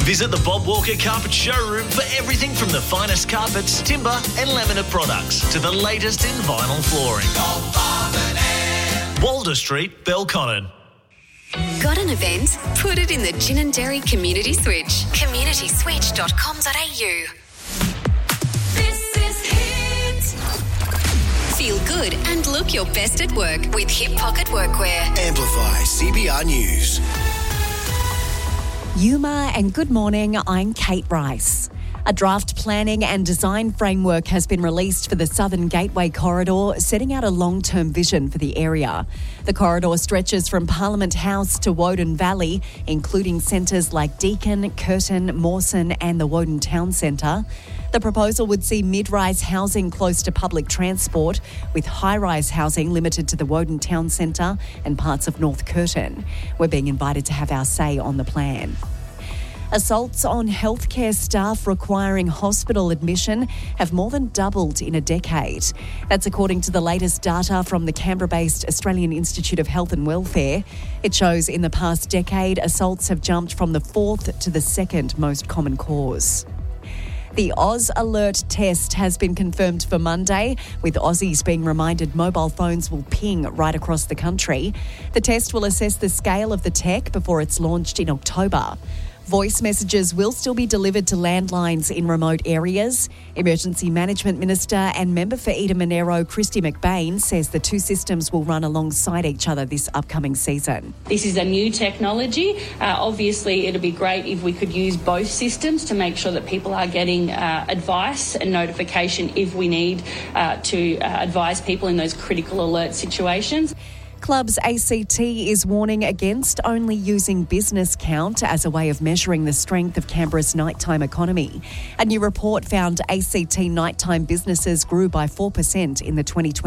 Visit the Bob Walker Carpet Showroom for everything from the finest carpets, timber and laminate products to the latest in vinyl flooring. Walder Street, Belconnen. Got an event? Put it in the Ginninderry Community Switch. communityswitch.com.au. This is Hit. Feel good and look your best at work with Hip Pocket Workwear. Amplify CBR News. Yuma and good morning, I'm Kate Rice. A draft planning and design framework has been released for the Southern Gateway Corridor, setting out a long-term vision for the area. The corridor stretches from Parliament House to Woden Valley, including centres like Deakin, Curtin, Mawson and the Woden Town Centre. The proposal would see mid-rise housing close to public transport, with high-rise housing limited to the Woden Town Centre and parts of North Curtin. We're being invited to have our say on the plan. Assaults on healthcare staff requiring hospital admission have more than doubled in a decade. That's according to the latest data from the Canberra-based Australian Institute of Health and Welfare. It shows in the past decade, assaults have jumped from the fourth to the second most common cause. The Oz Alert test has been confirmed for Monday, with Aussies being reminded mobile phones will ping right across the country. The test will assess the scale of the tech before it's launched in October. Voice messages will still be delivered to landlines in remote areas. Emergency Management Minister and member for Eden Monero, Christy McBain, says the two systems will run alongside each other this upcoming season. This is a new technology. Obviously, it'd be great if we could use both systems to make sure that people are getting advice and notification if we need to advise people in those critical alert situations. Clubs ACT is warning against only using business count as a way of measuring the strength of Canberra's nighttime economy. A new report found ACT nighttime businesses grew by 4% in the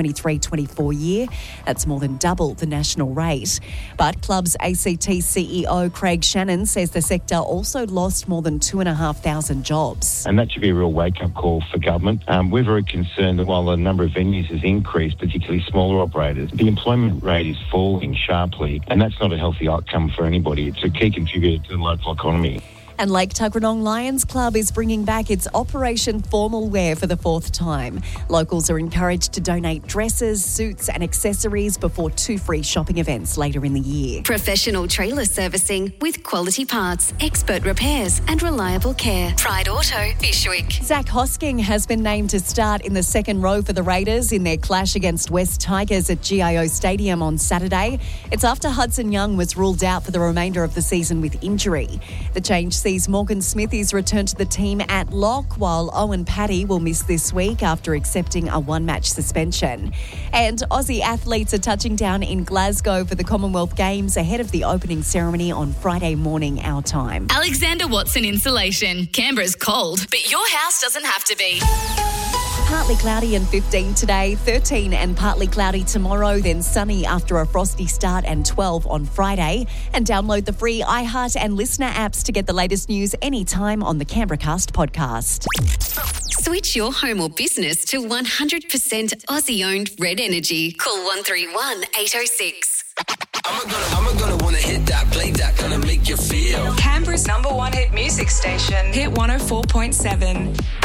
2023-24 year. That's more than double the national rate. But Clubs ACT CEO Craig Shannon says the sector also lost more than 2,500 jobs. And that should be a real wake-up call for government. We're very concerned that while the number of venues has increased, particularly smaller operators, the employment rate is falling sharply, and that's not a healthy outcome for anybody. It's a key contributor to the local economy. And Lake Tuggeranong Lions Club is bringing back its Operation Formal Wear for the fourth time. Locals are encouraged to donate dresses, suits and accessories before two free shopping events later in the year. Professional trailer servicing with quality parts, expert repairs and reliable care. Pride Auto, Bishwick. Zach Hosking has been named to start in the second row for the Raiders in their clash against West Tigers at GIO Stadium on Saturday. It's after Hudson Young was ruled out for the remainder of the season with injury. The change sees Morgan Smithies return to the team at lock, while Owen Paddy will miss this week after accepting a one-match suspension. And Aussie athletes are touching down in Glasgow for the Commonwealth Games ahead of the opening ceremony on Friday morning our time. Alexander Watson Insulation. Canberra's cold, but your house doesn't have to be. Partly cloudy and 15 today, 13 and partly cloudy tomorrow, then sunny after a frosty start and 12 on Friday. And download the free iHeart and Listener apps to get the latest news anytime on the Canberracast podcast. Switch your home or business to 100% Aussie-owned Red Energy. Call 131 806. I'm gonna wanna hit that, play that, gonna make you feel. Canberra's #1 hit music station, Hit 104.7.